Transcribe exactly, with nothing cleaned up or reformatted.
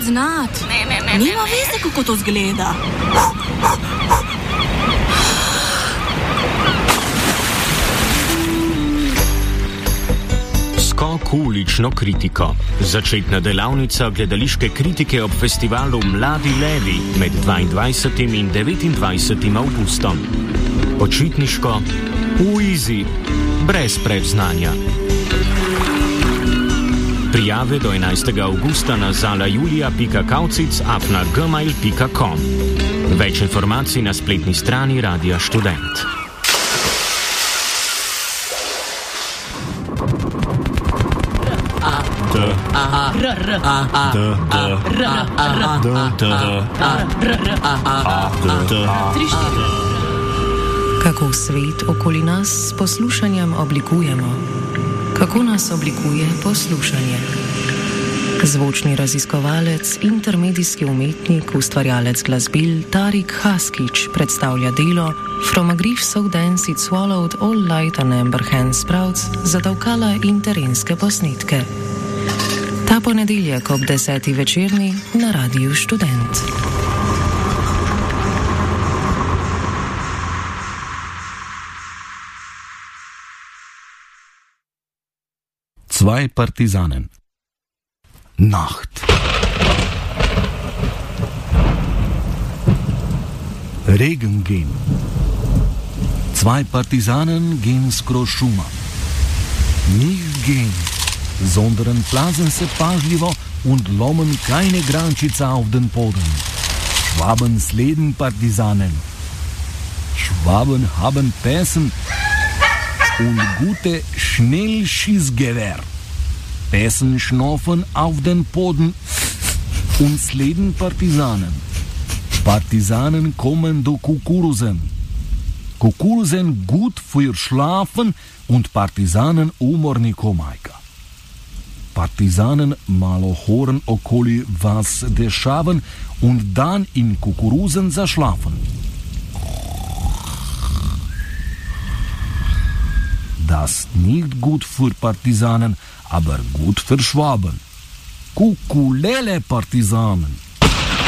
znati. Ne, ne, ne. Nima veze, kako to zgleda. Skok v ulično kritiko. Začetna delavnica gledališke kritike ob festivalu Mladi levi med dvaindvajsetim in devetindvajsetim avgustom. Počitniško, v izi, brez predznanja. Prijave do enajstega avgusta na zalajulia pika kaucic afna gmail pika com. Več informacij na spletni strani Radia Študent. Kako svet okoli nas s poslušanjem oblikujemo? Kako nas oblikuje poslušanje? Zvočni raziskovalec, intermedijski umetnik, ustvarjalec glasbil Tarik Haskić predstavlja delo From a grief so dense it swallowed all light and amber hand sprouts za davkala in terenske posnetke. Ta ponedeljek ob deseti večerni na Radiu Študent. Zwei Partisanen. Nacht. Regen gehen. Zwei Partisanen gehen skroz šuma. Nicht gehen, sondern blasen se pažljivo und lomen keine Grančica auf den Boden. Schwaben sleden Partisanen. Schwaben haben Pässen und gute Schnellschießgewehr. Pässen schnaufen auf den Boden und sleden Partisanen. Partisanen kommen do Kukuruzen. Kukuruzen gut für Schlafen und Partisanen umorni komajka. Partisanen malo hören okoli was dešaven und dann in Kukuruzen zaschlafen. Das nicht gut für Partisanen, aber gut für Schwaben. Kukulele Partisanen.